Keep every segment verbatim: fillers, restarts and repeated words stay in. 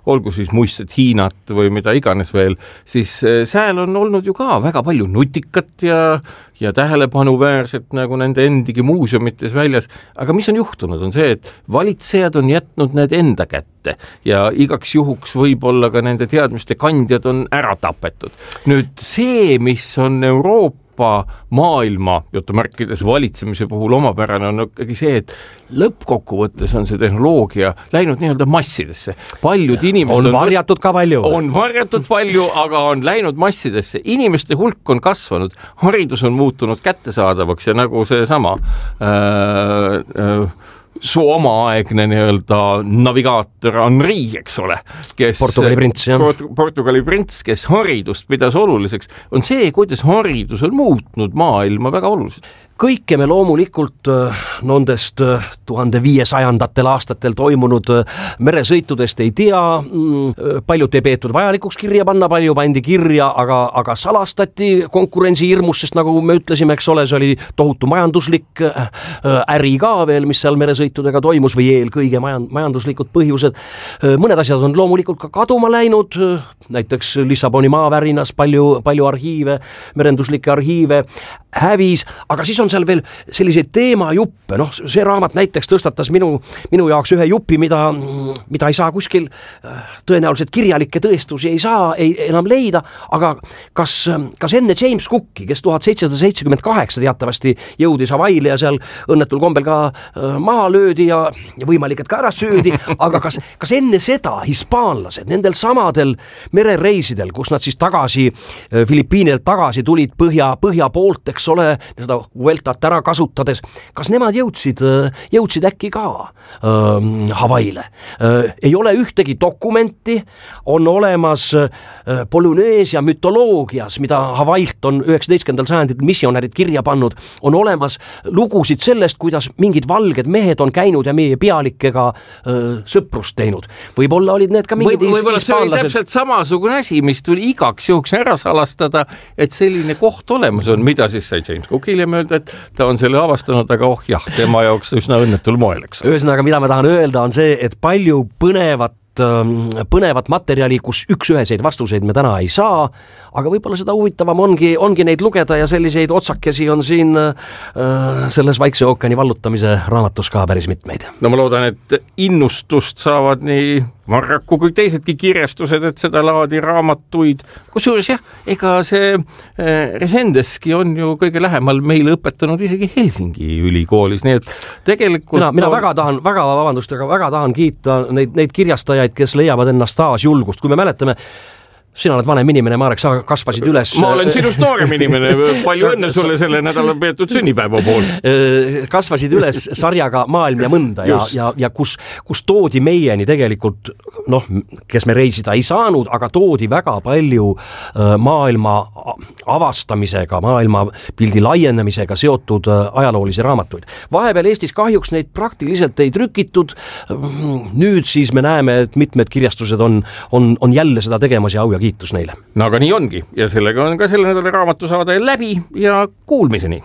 olgu siis muistset Hiinat või mida iganes veel, siis sääl on olnud ju ka väga palju nutikat ja, ja tähelepanuväärset nagu nende endigi muuseumites väljas, aga mis on juhtunud, on see, et valitsejad on jätnud need enda kätte ja igaks juhuks võib-olla ka nende teadmiste kandjad on ära tapetud. Nüüd see, mis on Euroopa maailma jutumärkides valitsemise puhul omapärane on ikkagi see, et lõppkokkuvõttes on see tehnoloogia läinud nii-öelda massidesse. Paljud ja, inimesed on varjatud ka palju. On varjatud palju, aga on läinud massidesse. Inimeste hulk on kasvanud, haridus on muutunud kättesaadavaks ja nagu see sama äh, äh, su omaaegne nii-öelda navigaator Henri, eks ole, kes Portugali prints, jah. Port- Portugali prints, kes haridust pidas oluliseks, on see, kuidas haridus on muutnud maailma väga oluliselt. Kõike me loomulikult nendest tuhande viiesajandatel aastatel toimunud meresõitudest ei tea, paljud ei peetud vajalikuks kirja panna, palju pandi kirja, aga, aga salastati konkurentsi hirmus, sest nagu me ütlesime, eks ole, see oli tohutu majanduslik äri ka veel, mis seal meresõitudega toimus või eelkõige majanduslikud põhjused. Mõned asjad on loomulikult ka kaduma läinud, näiteks Lissaboni maavärinas palju, palju arhiive, merenduslikke arhiive hävis, aga siis on seal veel selliseid teemajuppe, noh see raamat näiteks tõstatas minu, minu jaoks ühe jupi, mida, mida ei saa kuskil tõenäoliselt kirjalikke tõestusi ei saa ei, enam leida, aga kas, kas enne James Cooki, kes tuhat seitsesada seitsekümmend kaheksa teatavasti jõudis Hawaii'le ja seal õnnetul kombel ka maha löödi ja, ja võimalik, et ka ära söödi, aga kas, kas enne seda hispaanlased nendel samadel merereisidel, kus nad siis tagasi Filipiinidelt tagasi tulid põhja, põhja poolt, eks ole, seda Vueltat ära kasutades, kas nemad jõudsid, jõudsid äkki ka äh, Hawaii'le? Äh, ei ole ühtegi dokumenti, on olemas äh, Polüneesia mütoloogias, mida Hawaii'lt on üheksateistkümnendal sajandil missionärid kirja pannud, on olemas lugusid sellest, kuidas mingid valged mehed on käinud ja meie pealikega äh, sõprust teinud. Võib-olla olid need ka mingid Võib, võib-olla see oli täpselt samasugune asi, mis tuli igaks juhuks ära salastada, et selline koht olemas on, mida siis sai James Cookil ja mööda, et ta on selle avastanud, aga oh jah, tema jaoks üsna õnnetul moel, eks. Ühesõnaga, mida ma tahan öelda, on see, et palju põnevat põnevat materjali, kus üks üheseid vastuseid me täna ei saa, aga võib-olla seda huvitavam ongi, ongi neid lugeda ja selliseid otsakesi on siin äh, selles Vaikse ookeani vallutamise raamatus ka päris mitmeid. No ma loodan, et innustust saavad nii Marraku kui teisedki kirjastused, et seda laadi raamatuid, kusjuures jah, ega see äh, Resendeski on ju kõige lähemal meile õpetanud isegi Helsingi ülikoolis, nii et tegelikult mina, mina on... väga tahan, väga vabandust, aga väga tahan kiita neid, neid kirjastajaid, kes leiavad ennast taas julgust, kui me mäletame, sina oled vanem inimene, Marek, sa kasvasid üles. Ma olen sinust noorem inimene, palju õnne sulle selle nädala peetud sünnipäeva pool. Kasvasid üles sarjaga Maailm ja mõnda ja, ja, ja kus, kus toodi meieni tegelikult, noh, kes me reisida ei saanud, aga toodi väga palju maailma avastamisega, maailma pildi laienemisega seotud ajaloolisi raamatuid. Vahepeal Eestis kahjuks neid praktiliselt ei trükitud. Nüüd siis me näeme, et mitmed kirjastused on, on, on jälle seda tegemas ja au ja kiitus neile. No aga nii ongi ja sellega on ka selle nädala raamatu saade läbi ja kuulmiseni.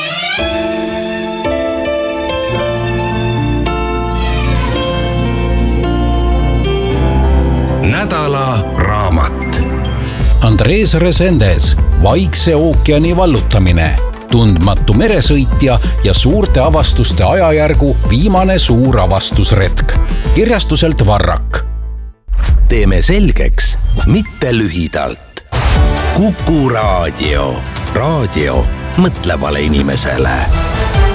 Nädala raamat. Andres Resendes, Vaikse ookeani vallutamine, tundmatu meresõitja ja suurte avastuste ajajärgu viimane suur avastusretk. Kirjastuselt Varrak. Teeme selgeks, mitte lühidalt. Kuku raadio. Raadio mõtlevale inimesele.